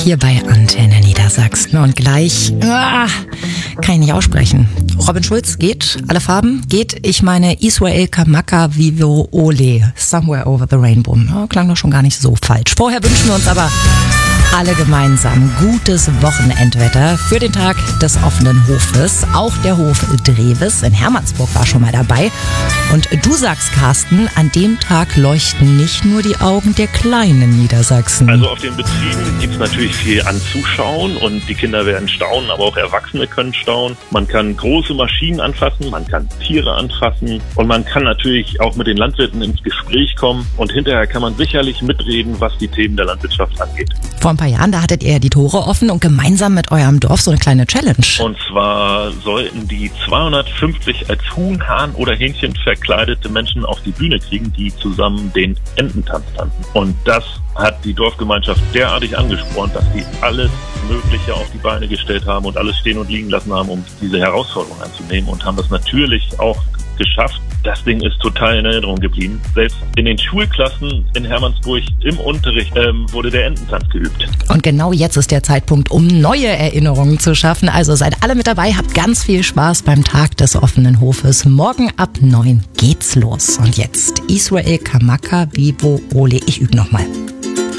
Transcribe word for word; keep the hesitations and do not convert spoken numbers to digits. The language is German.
hier bei Antenne Niedersachsen. Und gleich, ah, kann ich nicht aussprechen. Robin Schulz geht, alle Farben geht. Ich meine Israel Kamaka Vivo Ole, Somewhere Over the Rainbow. Ja, klang doch schon gar nicht so falsch. Vorher wünschen wir uns aber alle gemeinsam gutes Wochenendwetter für den Tag des offenen Hofes. Auch der Hof Drewes in Hermannsburg war schon mal dabei. Und du sagst, Carsten, an dem Tag leuchten nicht nur die Augen der kleinen Niedersachsen. Also auf den Betrieben gibt es natürlich viel anzuschauen und die Kinder werden staunen, aber auch Erwachsene können staunen. Man kann große Maschinen anfassen, man kann Tiere anfassen und man kann natürlich auch mit den Landwirten ins Gespräch kommen und hinterher kann man sicherlich mitreden, was die Themen der Landwirtschaft angeht. Vor ein paar Jahren, da hattet ihr die Tore offen und gemeinsam mit eurem Dorf so eine kleine Challenge. Und zwar sollten die zweihundertfünfzig als Huhn, Hahn oder Hähnchen verkleidete Menschen auf die Bühne kriegen, die zusammen den Ententanz tanzen. Und das hat die Dorfgemeinschaft derartig angespornt, dass die alles Mögliche auf die Beine gestellt haben und alles stehen und liegen lassen haben, um diese Herausforderung anzunehmen und haben das natürlich auch geschafft. Das Ding ist total in Erinnerung geblieben. Selbst in den Schulklassen in Hermannsburg im Unterricht ähm, wurde der Ententanz geübt. Und genau jetzt ist der Zeitpunkt, um neue Erinnerungen zu schaffen. Also seid alle mit dabei, habt ganz viel Spaß beim Tag des offenen Hofes. Morgen ab neun geht's los. Und jetzt Israel Kamaka Vivo Ole. Ich übe nochmal.